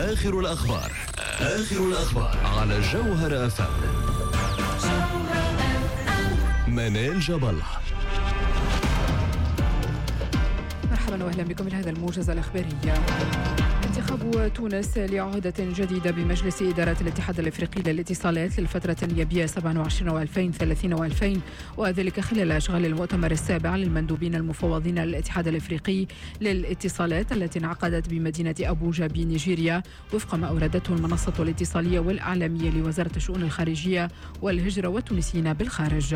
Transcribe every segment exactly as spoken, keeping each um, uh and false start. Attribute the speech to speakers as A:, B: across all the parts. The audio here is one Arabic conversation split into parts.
A: آخر الأخبار آخر الأخبار على جوهر أف أم. منال جبل.
B: مرحبا واهلا بكم من هذا الموجز الإخباري. انتخاب تونس لعهدة جديدة بمجلس إدارة الاتحاد الإفريقي للاتصالات للفترة النيابية سبعة وعشرين وألفين وثلاثين وألفين، وذلك خلال أشغال المؤتمر السابع للمندوبين المفوضين للاتحاد الإفريقي للاتصالات التي انعقدت بمدينة أبوجا بنيجيريا، وفق ما أوردته المنصة الاتصالية والإعلامية لوزارة الشؤون الخارجية والهجرة والتونسيين بالخارج.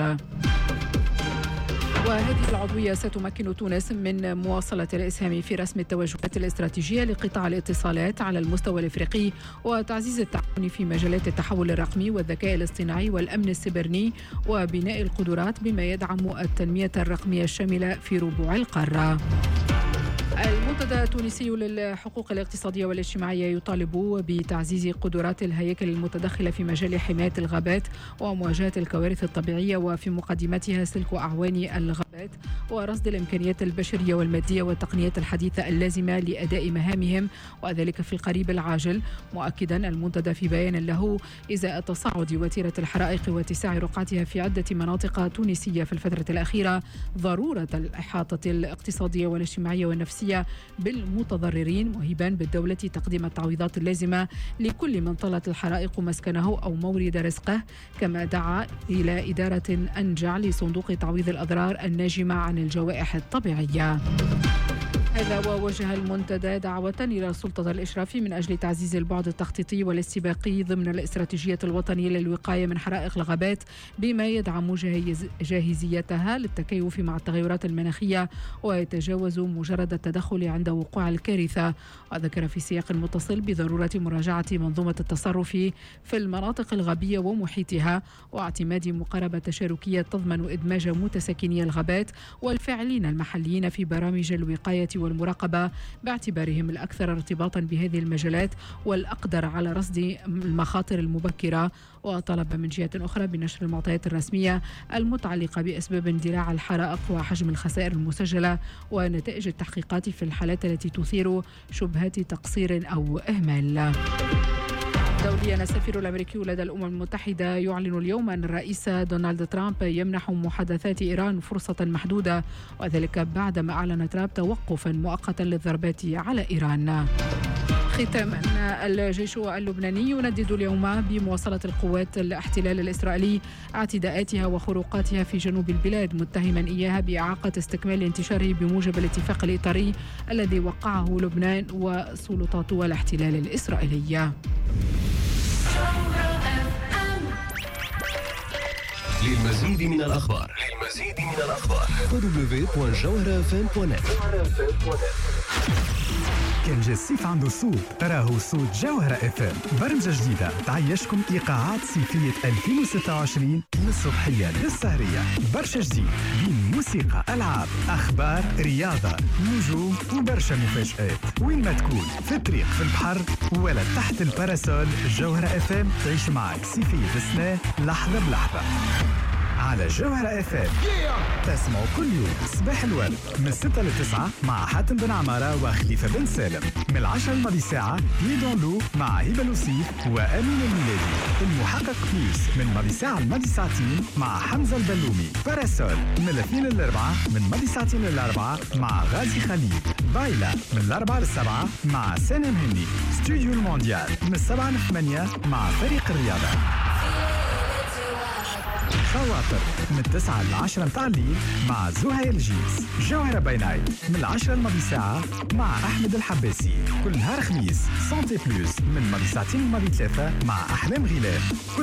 B: وهذه العضوية ستمكن تونس من مواصلة الإسهام في رسم التوجهات الاستراتيجية لقطاع الاتصالات على المستوى الإفريقي، وتعزيز التعاون في مجالات التحول الرقمي والذكاء الاصطناعي والأمن السيبراني وبناء القدرات، بما يدعم التنمية الرقمية الشاملة في ربوع القارة. المنتدى التونسي للحقوق الاقتصادية والاجتماعية يطالب بتعزيز قدرات الهياكل المتدخلة في مجال حماية الغابات ومواجهة الكوارث الطبيعية، وفي مقدمتها سلك أعوان الغابات ورصد الإمكانيات البشرية والمادية والتقنيات الحديثة اللازمة لأداء مهامهم، وذلك في القريب العاجل، مؤكدا المنتدى في بيان له إزاء تصاعد وتيرة الحرائق واتساع رقعتها في عدة مناطق تونسية في الفترة الأخيرة ضرورة الإحاطة الاقتصادية والاجتماعية والنفسية بالمتضررين، مهيبا بالدولة تقديم التعويضات اللازمة لكل من طالت الحرائق مسكنه أو مورد رزقه، كما دعا إلى إدارة أنجع لصندوق تعويض الأضرار الناجمة عن الجوائح الطبيعية. هذا ووجه المنتدى دعوة إلى السلطة الإشرافية من أجل تعزيز البعد التخطيطي والاستباقي ضمن الاستراتيجية الوطنية للوقاية من حرائق الغابات، بما يدعم جاهز جاهزيتها للتكيف مع التغيرات المناخية ويتجاوز مجرد التدخل عند وقوع الكارثة. وذكر في سياق متصل بضرورة مراجعة منظومة التصرف في المناطق الغابية ومحيطها، واعتماد مقاربة تشاركية تضمن إدماج متساكني الغابات والفاعلين المحليين في برامج الوقاية والمراقبة، باعتبارهم الأكثر ارتباطا بهذه المجالات والأقدر على رصد المخاطر المبكرة. وطلب من جهة أخرى بنشر المعطيات الرسمية المتعلقة بأسباب اندلاع الحرائق وحجم الخسائر المسجلة ونتائج التحقيقات في الحالات التي تثير شبهات تقصير أو إهمال. دوليا، السفير الأمريكي لدى الأمم المتحدة يعلن اليوم أن الرئيس دونالد ترامب يمنح محادثات إيران فرصة محدودة، وذلك بعدما أعلن ترامب توقفا مؤقتا للضربات على إيران. ختاما، الجيش اللبناني يندد اليوم بمواصلة القوات الاحتلال الإسرائيلي اعتداءاتها وخروقاتها في جنوب البلاد، متهما إياها بإعاقة استكمال انتشاره بموجب الاتفاق الإطاري الذي وقعه لبنان وسلطات الاحتلال الإسرائيلية.
A: للمزيد من الأخبار للمزيد من الأخبار دبليو دبليو دوت جوهر اف ام دوت نت.
C: كان جا الصيف عنده صوت، راهو صوت جوهرة اف ام، برمجة جديدة تعيشكم إيقاعات صيفية ألفين وستة وعشرين من الصبحية للسهرية. برشا جديد بين موسيقى، ألعاب، أخبار، رياضة، نجوم وبرشا مفاجآت. وين ما تكون، في الطريق، في البحر ولا تحت الباراسول، جوهرة اف ام تعيش معك صيفية السنة لحظة بلحظة على جوهرة اف ام. تسمعوا كل يوم صباح الورد من ستة لتسعة مع حاتم بن عمارة وخليفة بن سالم، من العشرة الماضي ساعة بيدون لو مع هبة لوسيف وأمين الميلادي. المحقق بليس من ماضي ساعة الماضي ساعتين مع حمزة البلومي. باراسول من الاثنين للأربعة من ماضي ساعتين للأربعة مع غازي خليل. بايلا من الأربعة للسبعة مع سنة مهني. ستوديو المونديال من السبعة للثمانية مع فريق الرياضة. خواطر من التسعة للعشرة متاع الليل مع زهير الجيس. جوهرة باي نايت من العشرة الماضي ساعة مع أحمد الحباسي. كل نهار خميس سانتي بلوس من ماضي ساعتين الماضي ثلاثة مع أحلام غلال.